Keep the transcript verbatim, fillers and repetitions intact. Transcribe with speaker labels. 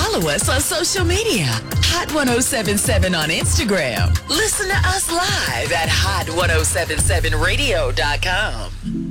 Speaker 1: follow us on social media. Hot ten seventy-seven on Instagram. Listen to us live at hot ten seventy-seven radio dot com.